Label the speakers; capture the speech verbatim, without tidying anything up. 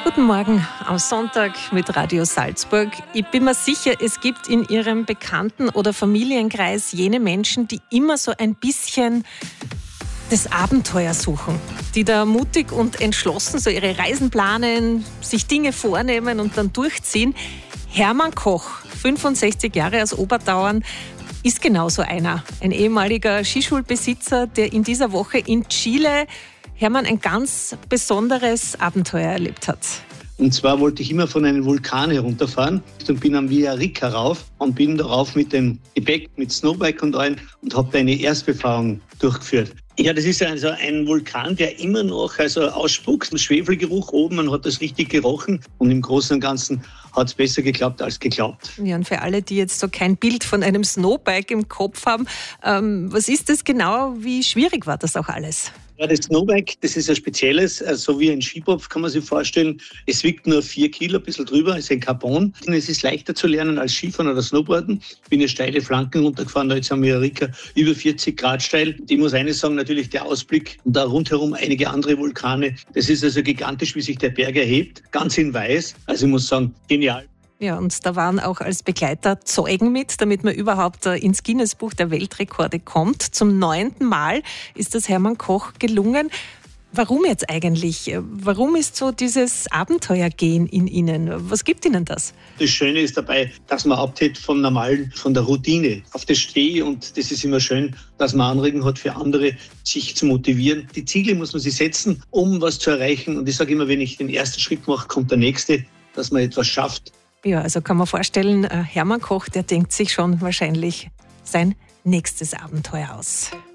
Speaker 1: Guten Morgen am Sonntag mit Radio Salzburg. Ich bin mir sicher, es gibt in Ihrem Bekannten- oder Familienkreis jene Menschen, die immer so ein bisschen das Abenteuer suchen, die da mutig und entschlossen so ihre Reisen planen, sich Dinge vornehmen und dann durchziehen. Hermann Koch, fünfundsechzig Jahre aus Obertauern, ist genauso einer. Ein ehemaliger Skischulbesitzer, der in dieser Woche in Chile, Hermann, ein ganz besonderes Abenteuer erlebt hat.
Speaker 2: Und zwar wollte ich immer von einem Vulkan herunterfahren und bin am Villarrica rauf und bin darauf mit dem Gepäck, mit Snowbike und allem und habe da eine Erstbefahrung durchgeführt. Ja, das ist also ein Vulkan, der immer noch also ausspuckt, ein Schwefelgeruch oben, man hat das richtig gerochen und im Großen und Ganzen hat es besser geklappt als geglaubt.
Speaker 1: Ja, und für alle, die jetzt so kein Bild von einem Snowbike im Kopf haben, ähm, was ist das genau? Wie schwierig war das auch alles?
Speaker 2: Ja, das Snowbike, das ist ein spezielles, so wie ein Skipopf kann man sich vorstellen. Es wiegt nur vier Kilo, ein bisschen drüber, ist ein Carbon. Es ist leichter zu lernen als Skifahren oder Snowboarden. Ich bin eine steile Flanken runtergefahren, da jetzt am Villarrica über vierzig Grad steil. Ich muss eines sagen, natürlich der Ausblick und da rundherum einige andere Vulkane. Das ist also gigantisch, wie sich der Berg erhebt, ganz in weiß. Also ich muss sagen, genial.
Speaker 1: Ja, und da waren auch als Begleiter Zeugen mit, damit man überhaupt ins Guinness-Buch der Weltrekorde kommt. Zum neunten Mal ist das Hermann Koch gelungen. Warum jetzt eigentlich? Warum ist so dieses Abenteuergehen in Ihnen? Was gibt Ihnen das?
Speaker 2: Das Schöne ist dabei, dass man abtritt vom Normalen, von der Routine. Auf das stehe ich und das ist immer schön, dass man Anregen hat für andere, sich zu motivieren. Die Ziele muss man sich setzen, um was zu erreichen. Und ich sage immer, wenn ich den ersten Schritt mache, kommt der nächste, dass man etwas schafft.
Speaker 1: Ja, also kann man vorstellen, Hermann Koch, der denkt sich schon wahrscheinlich sein nächstes Abenteuer aus.